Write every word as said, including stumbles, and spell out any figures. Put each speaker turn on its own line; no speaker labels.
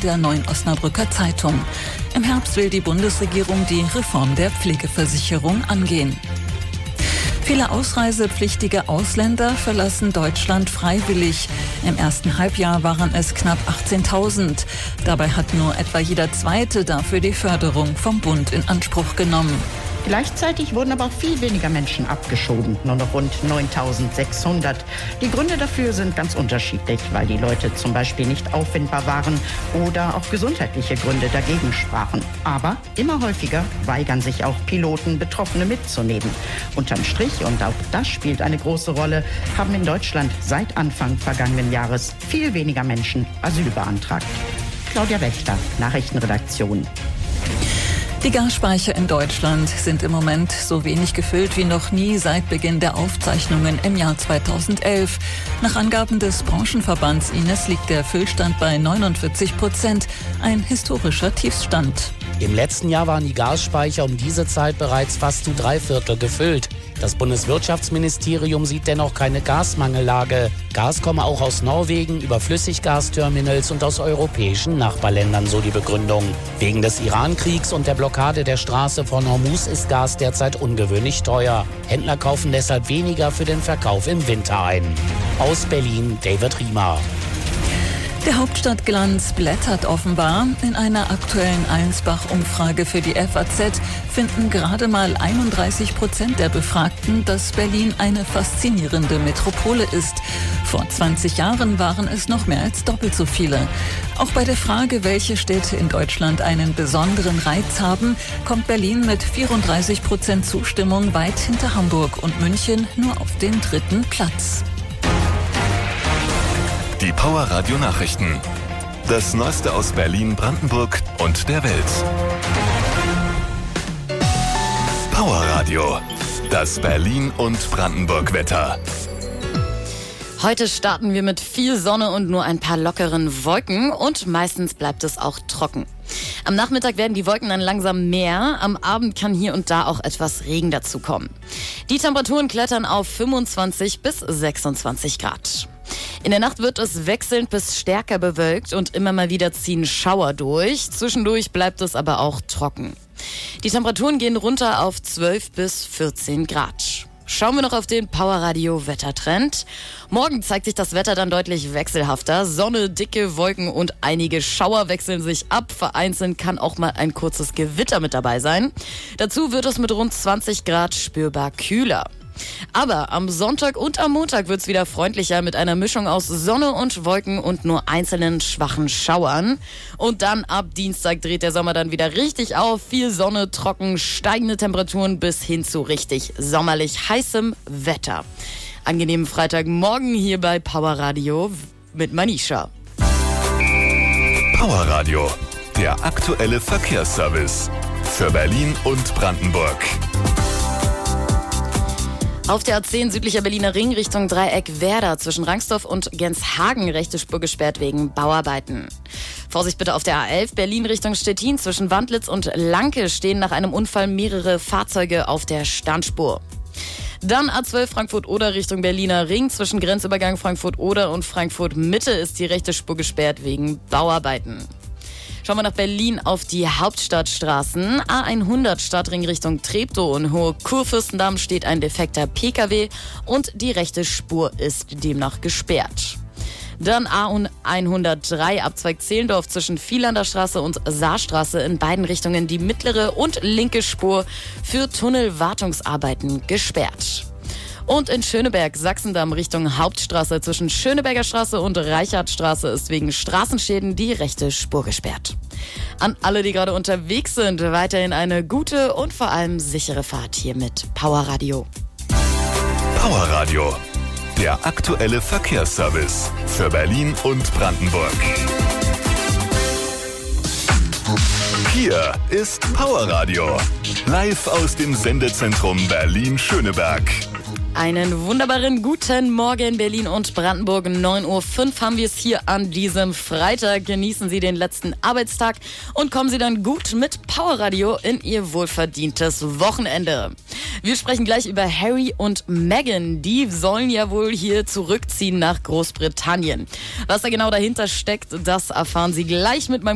der Neuen Osnabrücker Zeitung. Im Herbst will die Bundesregierung die Reform der Pflegeversicherung angehen. Viele ausreisepflichtige Ausländer verlassen Deutschland freiwillig. Im ersten Halbjahr waren es knapp achtzehntausend. Dabei hat nur etwa jeder Zweite dafür die Förderung vom Bund in Anspruch genommen.
Gleichzeitig wurden aber auch viel weniger Menschen abgeschoben, nur noch rund neuntausendsechshundert. Die Gründe dafür sind ganz unterschiedlich, weil die Leute zum Beispiel nicht auffindbar waren oder auch gesundheitliche Gründe dagegen sprachen. Aber immer häufiger weigern sich auch Piloten, Betroffene mitzunehmen. Unterm Strich, und auch das spielt eine große Rolle, haben in Deutschland seit Anfang vergangenen Jahres viel weniger Menschen Asyl beantragt. Claudia Wächter, Nachrichtenredaktion.
Die Gasspeicher in Deutschland sind im Moment so wenig gefüllt wie noch nie seit Beginn der Aufzeichnungen im Jahr zweitausendelf. Nach Angaben des Branchenverbands I N E S liegt der Füllstand bei neunundvierzig Prozent, ein historischer Tiefstand.
Im letzten Jahr waren die Gasspeicher um diese Zeit bereits fast zu drei Viertel gefüllt. Das Bundeswirtschaftsministerium sieht dennoch keine Gasmangellage. Gas komme auch aus Norwegen, über Flüssiggasterminals und aus europäischen Nachbarländern, so die Begründung. Wegen des Iran-Kriegs und der Blockade der Straße von Hormuz ist Gas derzeit ungewöhnlich teuer. Händler kaufen deshalb weniger für den Verkauf im Winter ein. Aus Berlin, David Riemer.
Der Hauptstadtglanz blättert offenbar. In einer aktuellen Allensbach-Umfrage für die F A Z finden gerade mal einunddreißig Prozent der Befragten, dass Berlin eine faszinierende Metropole ist. Vor zwanzig Jahren waren es noch mehr als doppelt so viele. Auch bei der Frage, welche Städte in Deutschland einen besonderen Reiz haben, kommt Berlin mit vierunddreißig Prozent Zustimmung weit hinter Hamburg und München nur auf den dritten Platz.
Die Power Radio Nachrichten. Das Neueste aus Berlin, Brandenburg und der Welt. Power Radio. Das Berlin und Brandenburg Wetter.
Heute starten wir mit viel Sonne und nur ein paar lockeren Wolken und meistens bleibt es auch trocken. Am Nachmittag werden die Wolken dann langsam mehr. Am Abend kann hier und da auch etwas Regen dazukommen. Die Temperaturen klettern auf fünfundzwanzig bis sechsundzwanzig Grad. In der Nacht wird es wechselnd bis stärker bewölkt und immer mal wieder ziehen Schauer durch. Zwischendurch bleibt es aber auch trocken. Die Temperaturen gehen runter auf zwölf bis vierzehn Grad. Schauen wir noch auf den Powerradio Wettertrend. Morgen zeigt sich das Wetter dann deutlich wechselhafter. Sonne, dicke Wolken und einige Schauer wechseln sich ab. Vereinzelt kann auch mal ein kurzes Gewitter mit dabei sein. Dazu wird es mit rund zwanzig Grad spürbar kühler. Aber am Sonntag und am Montag wird's wieder freundlicher mit einer Mischung aus Sonne und Wolken und nur einzelnen schwachen Schauern. Und dann ab Dienstag dreht der Sommer dann wieder richtig auf. Viel Sonne, trocken, steigende Temperaturen bis hin zu richtig sommerlich heißem Wetter. Angenehmen Freitagmorgen hier bei Power Radio mit Manisha.
Power Radio, der aktuelle Verkehrsservice für Berlin und Brandenburg.
Auf der A zehn südlicher Berliner Ring Richtung Dreieck Werder zwischen Rangsdorf und Genshagen rechte Spur gesperrt wegen Bauarbeiten. Vorsicht bitte auf der A elf Berlin Richtung Stettin zwischen Wandlitz und Lanke stehen nach einem Unfall mehrere Fahrzeuge auf der Standspur. Dann A zwölf Frankfurt-Oder Richtung Berliner Ring zwischen Grenzübergang Frankfurt-Oder und Frankfurt-Mitte ist die rechte Spur gesperrt wegen Bauarbeiten. Schauen wir nach Berlin auf die Hauptstadtstraßen. A hundert Stadtring Richtung Treptow und Hohe Kurfürstendamm steht ein defekter P K W und die rechte Spur ist demnach gesperrt. Dann A hundertdrei Abzweig Zehlendorf zwischen Vielander Straße und Saarstraße in beiden Richtungen die mittlere und linke Spur für Tunnelwartungsarbeiten gesperrt. Und in Schöneberg, Sachsendamm Richtung Hauptstraße zwischen Schöneberger Straße und Reichardtstraße ist wegen Straßenschäden die rechte Spur gesperrt. An alle, die gerade unterwegs sind, weiterhin eine gute und vor allem sichere Fahrt hier mit Power Radio.
Power Radio, der aktuelle Verkehrsservice für Berlin und Brandenburg. Hier ist Power Radio, live aus dem Sendezentrum Berlin-Schöneberg.
Einen wunderbaren guten Morgen Berlin und Brandenburg. neun Uhr fünf haben wir es hier an diesem Freitag. Genießen Sie den letzten Arbeitstag und kommen Sie dann gut mit Power Radio in Ihr wohlverdientes Wochenende. Wir sprechen gleich über Harry und Meghan. Die sollen ja wohl hier zurückziehen nach Großbritannien. Was da genau dahinter steckt, das erfahren Sie gleich mit meinem